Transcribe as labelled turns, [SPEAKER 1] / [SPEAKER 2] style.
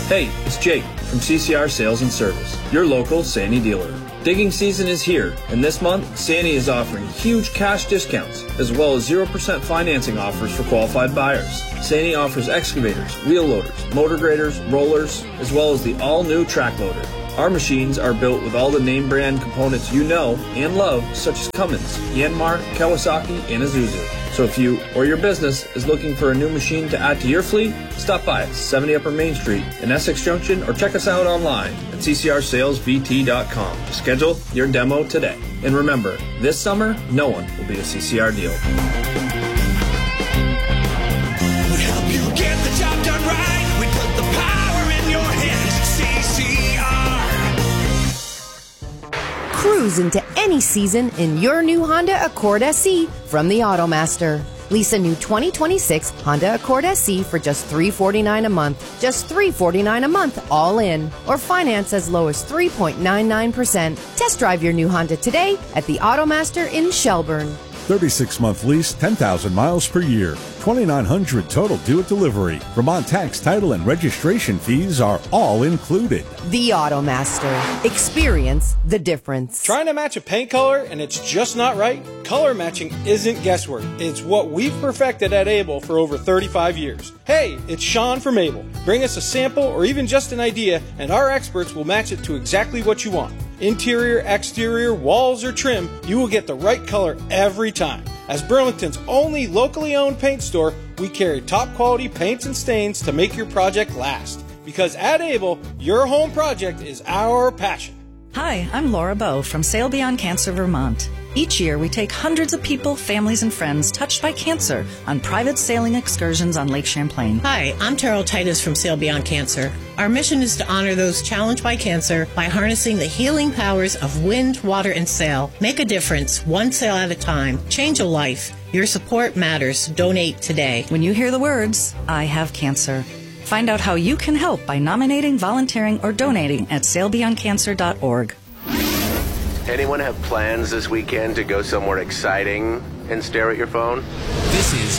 [SPEAKER 1] Hey, it's Jake from CCR Sales and Service, your local Sany dealer. Digging season is here, and this month, Sany is offering huge cash discounts, as well as 0% financing offers for qualified buyers. Sany offers excavators, wheel loaders, motor graders, rollers, as well as the all-new track loader. Our machines are built with all the name brand components you know and love, such as Cummins, Yanmar, Kawasaki, and Isuzu. So if you or your business is looking for a new machine to add to your fleet, stop by at 70 Upper Main Street in Essex Junction or check us out online at ccrsalesvt.com to schedule your demo today. And remember, this summer, no one will beat a CCR deal.
[SPEAKER 2] We help you get the job done right. We put the power in your hands. CCR.
[SPEAKER 3] Cruise into any season in your new Honda Accord SE from the Automaster. Lease a new 2026 Honda Accord SE for just $349 a month. Just $349 a month, all in. Or finance as low as 3.99%. Test drive your new Honda today at the Automaster in Shelburne.
[SPEAKER 4] 36-month lease, 10,000 miles per year. $2,900 total due at delivery. Vermont tax, title, and registration fees are all included.
[SPEAKER 3] The Automaster. Experience the difference.
[SPEAKER 5] Trying to match a paint color and it's just not right? Color matching isn't guesswork. It's what we've perfected at Able for over 35 years. Hey, it's Sean from Able. Bring us a sample or even just an idea and our experts will match it to exactly what you want. Interior, exterior, walls, or trim, you will get the right color every time. As Burlington's only locally owned paint store, we carry top quality paints and stains to make your project last. Because at Able, your home project is our passion.
[SPEAKER 6] Hi, I'm Laura Bowe from Sail Beyond Cancer, Vermont. Each year, we take hundreds of people, families, and friends touched by cancer on private sailing excursions on Lake Champlain.
[SPEAKER 7] Hi, I'm Terrell Titus from Sail Beyond Cancer. Our mission is to honor those challenged by cancer by harnessing the healing powers of wind, water, and sail. Make a difference, one sail at a time. Change a life. Your support matters. Donate today.
[SPEAKER 6] When you hear the words, I have cancer, find out how you can help by nominating, volunteering, or donating at sailbeyondcancer.org.
[SPEAKER 8] Anyone have plans this weekend to go somewhere exciting and stare at your phone?
[SPEAKER 2] This is